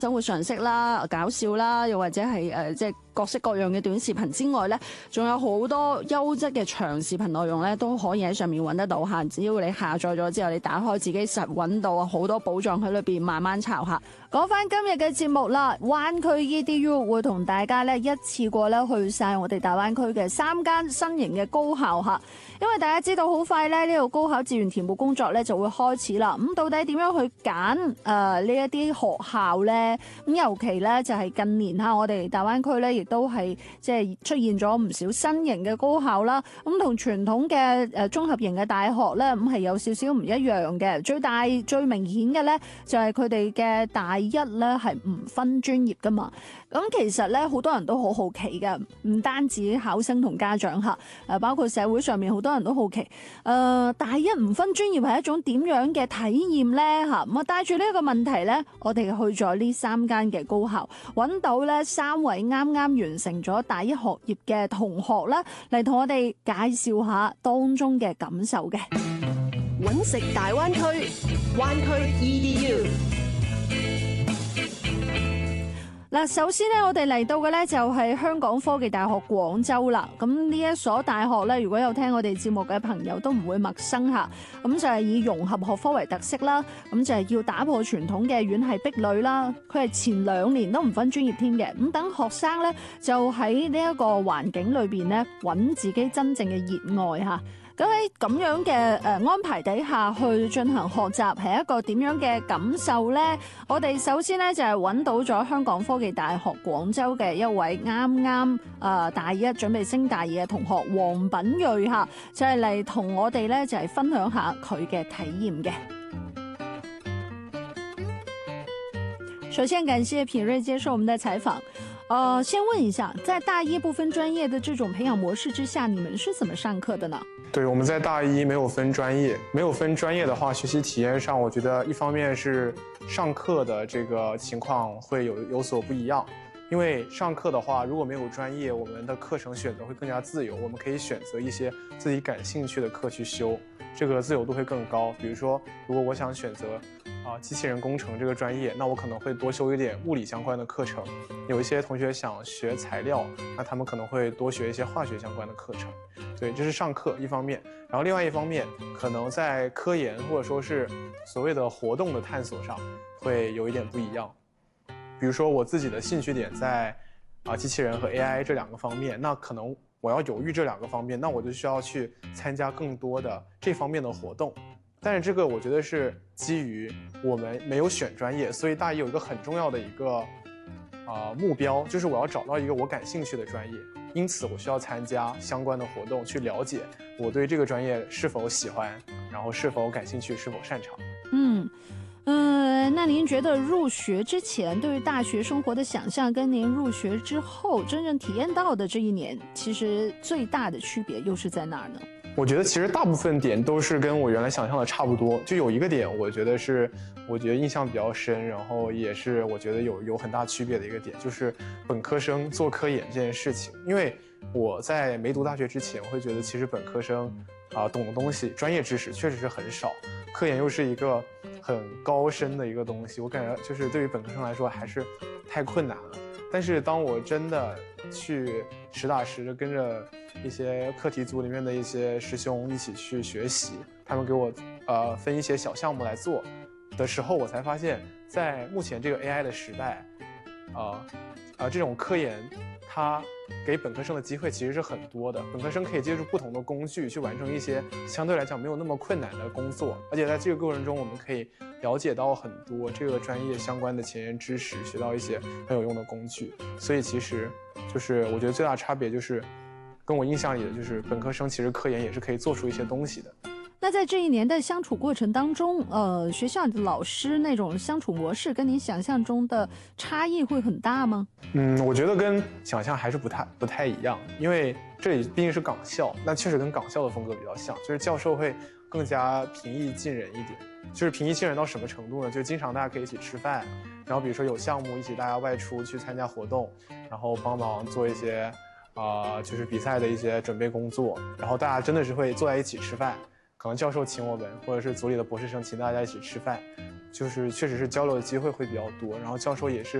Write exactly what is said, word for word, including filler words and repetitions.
生活常識啦、搞笑啦，又或者係誒即係各式各樣嘅短視頻之外咧，仲有好多優質嘅長視頻內容咧，都可以喺上面揾得到嚇。只要你下載咗之後，你打開自己實揾到好多寶藏喺裏邊，慢慢抄下。講翻今日嘅節目啦，灣區 E D U 會同大家咧一次過咧去晒我哋大灣區嘅三間新型嘅高校嚇。因為大家知道好快咧呢個高考志願填報工作咧就會開始啦。咁到底點樣去揀誒呢一啲學校咧？咁尤其咧就係近年嚇，我哋大灣區咧亦都係即係出現咗唔少新型嘅高校啦。咁同傳統嘅誒綜合型嘅大學咧，咁係有少少唔一樣嘅。最大最明顯嘅咧就係佢哋嘅大一咧係唔分專業噶嘛。咁其實咧好多人都好好奇嘅，唔單止考生同家長嚇，誒包括社會上面好多人都好奇，誒、呃、大一唔分專業係一種點樣嘅體驗咧嚇？咁啊帶住呢一個問題咧，我哋去咗呢三間嘅高校，揾到咧三位啱啱完成咗大一學業嘅同學啦，嚟同我哋介紹下當中嘅感受嘅。 揾食大灣區，灣區 E D U。 嗱，首先咧，我哋嚟到嘅咧就係香港科技大學廣州啦。咁呢一所大學咧，如果有聽我哋節目嘅朋友都唔會陌生嚇。咁就係以融合學科為特色啦。咁就係要打破傳統嘅院系壁壘啦。佢係前兩年都唔分專業添嘅。咁等學生咧就喺呢一個環境裏邊咧揾自己真正嘅熱愛嚇。咁喺咁樣嘅誒安排底下去進行學習係一個點樣嘅感受呢？我哋首先咧就係揾到咗香港科技大學廣州嘅一位啱啱誒大一準備升大二嘅同學黃品睿嚇，就係嚟同我哋咧就係分享下佢嘅體驗嘅。首先感謝品睿接受我們的採訪。呃，先問一下，在大一不分專業的這種培養模式之下，你們是怎麼上課的呢？ 對，我們在大一沒有分專業，沒有分專業的話，學習體驗上，我覺得一方面是上課的這個情況會有有所不一樣，因為上課的話，如果沒有專業，我們的課程選擇會更加自由，我們可以選擇一些自己感興趣的課去修，這個自由度會更高。比如說，如果我想選擇啊，機器人工程這個專業，那我可能會多修一點物理相關的課程。有一些同學想學材料，那他們可能會多學一些化學相關的課程。對，這是上課一方面。然後另外一方面，可能在科研或者說是所謂的活動的探索上，會有一點不一樣。比如說我自己的興趣點在啊機器人和 A I 這兩個方面，那可能我要有豫這兩個方面，那我就需要去參加更多的這方面的活動。但是這個我覺得是基於我們沒有選專業，所以大一有一個很重要的一個啊、呃、目標，就是我要找到一個我感興趣的專業，因此我需要參加相關的活動，去了解我對這個專業是否喜歡，然後是否感興趣，是否擅長。 嗯，呃，那您覺得入學之前對於大學生活的想象，跟您入學之後真正體驗到的這一年，其實最大的區別又是在哪兒呢？ 我覺得其實大部分點都是跟我原來想象的差不多，就有一個點我覺得是我覺得印象比較深，然後也是我覺得有有很大區別的一個點，就是本科生做科研這件事情。因為我在沒讀大學之前，我會覺得其實本科生啊、呃、懂的東西專業知識確實是很少，科研又是一個很高深的一個東西，我感覺就是對於本科生來說還是太困難了。但是當我真的去實打實跟着一些課題組裡面的一些師兄一起去學習，他們給我呃分一些小項目來做的時候，我才發現在目前這個 A I 的時代，呃呃這種科研它給本科生的機會其實是很多的，本科生可以借助不同的工具去完成一些相對來講沒有那麼困難的工作，而且在這個過程中我們可以了解到很多這個專業相關的前沿知識，學到一些很有用的工具。所以其實就是我覺得最大差別就是跟我印象裡的就是本科生其實科研也是可以做出一些東西的。 那在這一年的相處過程當中，呃，學校的老師那種相處模式跟你想象中的差異會很大嗎？ 嗯，我覺得跟想象還是不太不太一樣，因為這裡畢竟是港校，那確實跟港校的風格比較像，就是教授會更加平易近人一點。就是平易近人到什麼程度呢？就經常大家可以一起吃飯，然後比如說有項目一起大家外出去參加活動，然後幫忙做一些啊、呃，就是比賽的一些準備工作，然後大家真的是會坐在一起吃飯。可能教授請我們，或者是組裡的博士生請大家一起吃飯， 就是确实是交流的机会会比较多，然后教授也是